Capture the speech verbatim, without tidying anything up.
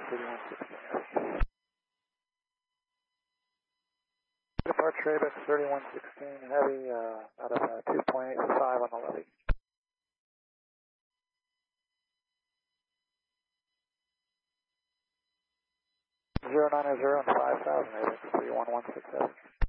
thirty-one sixteen. Departure ABEX thirty-one sixteen, heavy, uh, out of uh, two point eight five on the levy. zero nine zero and five thousand, ABEX three one one six seven.